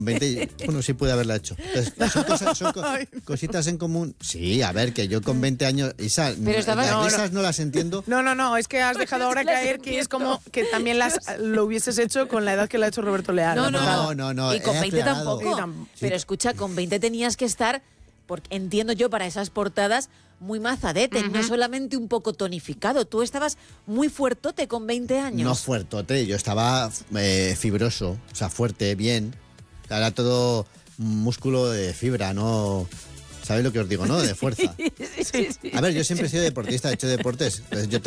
20, bueno, sí pude haberla hecho. Entonces, son cositas en común. Sí, a ver, que yo con 20 años, Isa, las risas no las entiendo. No, es que has dejado ahora caer que es como que también lo hubieses hecho con la edad que lo ha hecho Roberto Leal. No. Y con 20 tampoco. Pero escucha, con 20 tenías que estar, porque entiendo yo, para esas portadas, muy mazadete, no solamente un poco tonificado. Tú estabas muy fuertote con 20 años. No fuertote, yo estaba fibroso, o sea, fuerte, bien. Era todo músculo de fibra, no... ¿Sabéis lo que os digo, no? De fuerza. Sí. A ver, yo siempre he sido deportista, he hecho deportes. Entonces yo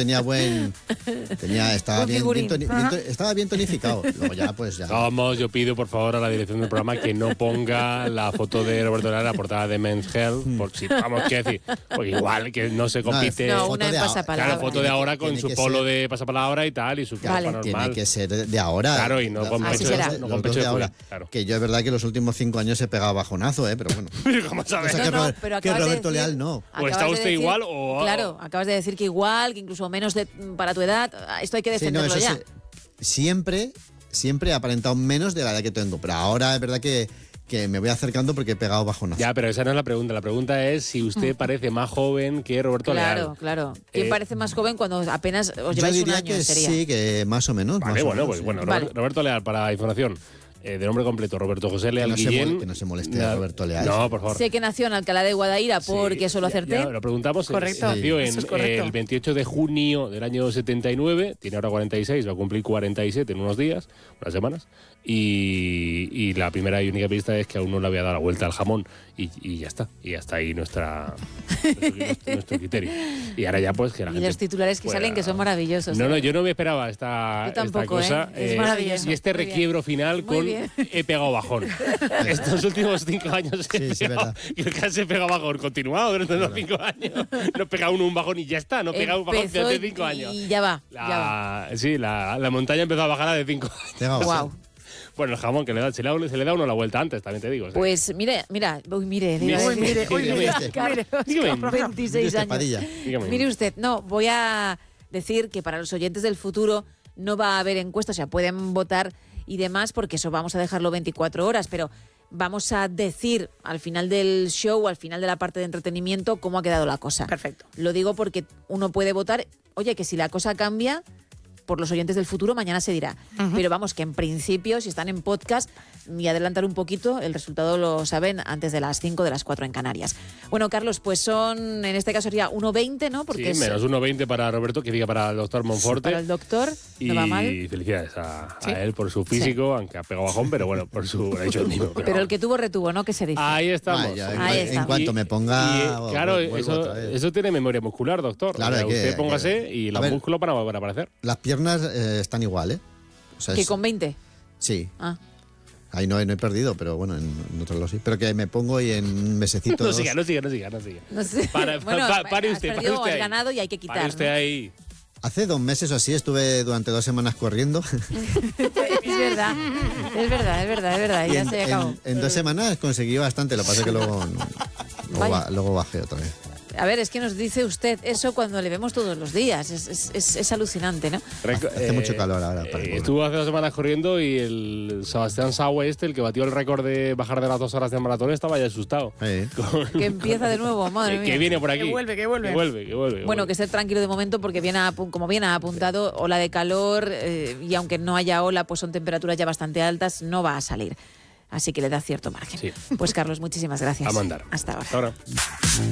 estaba bien tonificado. Luego ya, pues ya. Vamos, yo pido por favor a la dirección del programa que no ponga la foto de Roberto Leal en la portada de Men's Health, por si vamos, ¿qué decir? Porque igual que no se compite. No, una en pasapalabra. Claro, foto de ahora con su polo de pasapalabra y tal, y su ropa normal. Tiene que ser de ahora. Claro, y no con pecho de ahora. Claro. Que yo es verdad que los últimos 5 años he pegado bajonazo, pero bueno. ¿Cómo sabes? Pero que Roberto Leal no. ¿O está usted igual o...? Claro, acabas de decir que igual, que incluso menos para tu edad. Esto hay que defenderlo ya. Siempre he aparentado menos de la edad que tengo, pero ahora es verdad que me voy acercando porque he pegado bajonazo. Ya, pero esa no es la pregunta. La pregunta es si usted parece más joven que Roberto Leal. Claro. ¿Quién parece más joven cuando apenas os lleváis un año? Yo diría que sí, que más o menos. Vale, vale. Roberto Leal, para información. De nombre completo, Roberto José Leal Guillén. Que no se moleste a Roberto Leal. No, por favor. Sé que nació en Alcalá de Guadaira porque eso lo acerté. Ya lo preguntamos. Correcto. Nació el 28 de junio del año 79, tiene ahora 46, va a cumplir 47 en unos días, unas semanas. Y la primera y única pista es que aún no le había dado la vuelta al jamón. Y ya está. Y hasta ahí nuestro criterio. Y ahora ya pues que la gente... Y los titulares que salen que son maravillosos. No, yo no me esperaba esta cosa. Es maravilloso. Y este requiebro final con he pegado bajón. Estos últimos 5 años he pegado bajón continuado durante los 5 años. No pega uno un bajón y ya está. No pega un bajón hace 5 años. Y ya va. Sí, la montaña empezó a bajar de 5 años. Wow. Bueno, el jamón que se le da a uno la vuelta antes, también te digo. Pues mire. 26 años. Mire usted, voy a decir que para los oyentes del futuro no va a haber encuestas, o sea, pueden votar y demás, porque eso vamos a dejarlo 24 horas, pero vamos a decir al final del show, al final de la parte de entretenimiento, cómo ha quedado la cosa. Perfecto. Lo digo porque uno puede votar, oye, que si la cosa cambia, por los oyentes del futuro, mañana se dirá. Pero vamos, que en principio, si están en podcast, y adelantar un poquito, el resultado lo saben antes de las 5, de las 4 en Canarias. Bueno, Carlos, pues son, en este caso sería 1,20, ¿no? Porque sí, menos 1,20 para Roberto, que diga para el doctor Monforte. Para el doctor, no va mal. Y felicidades a él por su físico, aunque ha pegado bajón, pero bueno, por su... Ha hecho el mismo, pero el que tuvo retuvo, ¿no? ¿Qué se dice? Ahí estamos. En cuanto me ponga... Claro, eso tiene memoria muscular, doctor. Claro, usted póngase y los músculos van a aparecer. Las piernas están igual, ¿eh? O sea, ¿que con 20? Sí. Ahí no he perdido, pero bueno, en otros lo sí. Pero que me pongo y en un mesecito... No siga. No sé. Pare usted. Has ganado y hay que quitar. Pare usted ahí. Hace 2 meses o así estuve durante 2 semanas corriendo. Es verdad. Ya se acabó. En 2 semanas conseguí bastante, lo que pasa es que luego bajé otra vez. A ver, es que nos dice usted eso cuando le vemos todos los días. Es alucinante, ¿no? Hace mucho calor ahora. Estuvo hace 2 semanas corriendo y el Sebastián Saue el que batió el récord de bajar de las 2 horas de maratón, estaba ya asustado. Que empieza de nuevo, madre mía. Que viene por aquí. Que vuelve. Bueno, que estar tranquilo de momento porque como bien ha apuntado, ola de calor y aunque no haya ola, pues son temperaturas ya bastante altas, no va a salir. Así que le da cierto margen. Sí. Pues Carlos, muchísimas gracias. A mandar. Hasta ahora. Hasta ahora.